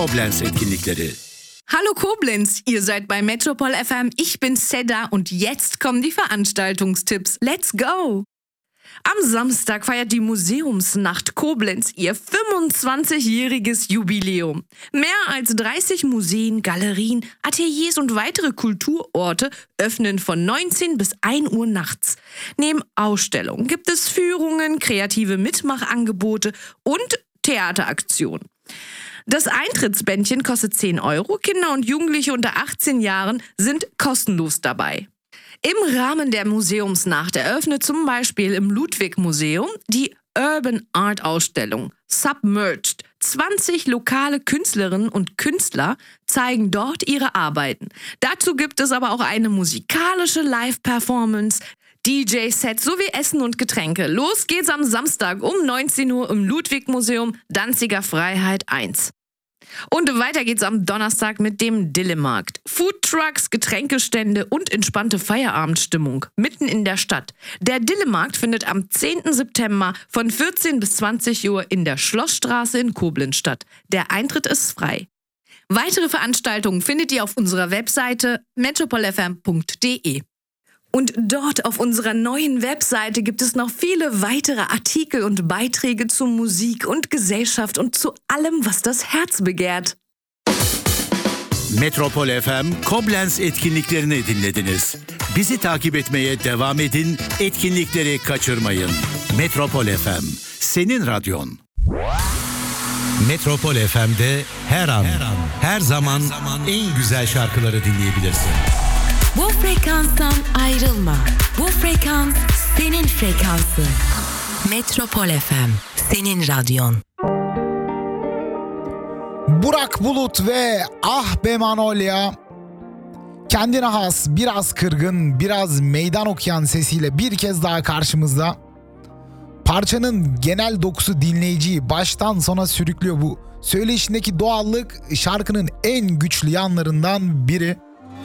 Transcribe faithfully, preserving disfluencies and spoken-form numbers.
Koblenz etkinlikleri. Hallo Koblenz, ihr seid bei Metropol F M, ich bin Seda und jetzt kommen die Veranstaltungstipps. Let's go! Am Samstag feiert die Museumsnacht Koblenz ihr fünfundzwanzigjähriges Jubiläum. Mehr als dreißig Museen, Galerien, Ateliers und weitere Kulturorte öffnen von neunzehn bis ein Uhr nachts. Neben Ausstellungen gibt es Führungen, kreative Mitmachangebote und Theateraktionen. Das Eintrittsbändchen kostet zehn Euro, Kinder und Jugendliche unter achtzehn Jahren sind kostenlos dabei. Im Rahmen der Museumsnacht eröffnet zum Beispiel im Ludwig-Museum die Urban Art Ausstellung Submerged. zwanzig lokale Künstlerinnen und Künstler zeigen dort ihre Arbeiten. Dazu gibt es aber auch eine musikalische Live-Performance, D J-Set sowie Essen und Getränke. Los geht's am Samstag um neunzehn Uhr im Ludwig-Museum Danziger Freiheit eins. Und weiter geht's am Donnerstag mit dem Dillemarkt. Foodtrucks, Getränkestände und entspannte Feierabendstimmung mitten in der Stadt. Der Dillemarkt findet am zehnten September von vierzehn bis zwanzig Uhr in der Schlossstraße in Koblenz statt. Der Eintritt ist frei. Weitere Veranstaltungen findet ihr auf unserer Webseite metropol f m punkt d e. Und dort auf unserer neuen Webseite gibt es noch viele weitere Artikel und Beiträge zu Musik und Gesellschaft und zu allem, was das Herz begehrt. Metropol F M Koblenz etkinliklerini dinlediniz. Bizi takip etmeye devam edin, etkinlikleri kaçırmayın. Metropol F M, senin radyon. Metropol F M'de her an, her an, her zaman, her zaman en güzel şarkıları dinleyebilirsin. Bu frekanstan ayrılma. Bu frekans senin frekansın. Metropol F M, senin radyon. Burak Bulut ve Ah Be Manolya kendine has, biraz kırgın, biraz meydan okuyan sesiyle bir kez daha karşımızda. Parçanın genel dokusu dinleyiciyi baştan sona sürüklüyor. Bu söyleyişindeki doğallık şarkının en güçlü yanlarından biri.